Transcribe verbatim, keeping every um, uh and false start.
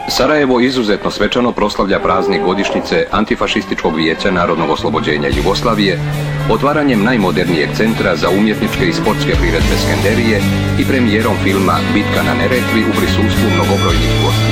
Sarajevo izuzetno svečano proslavlja praznik godišnjice Antifašističkog vijeća narodnog oslobođenja Jugoslavije otvaranjem najmodernijeg centra za umjetničke i sportske priredbe Skenderije i premijerom filma Bitka na Neretvi u prisustvu mnogobrojnih gostiju.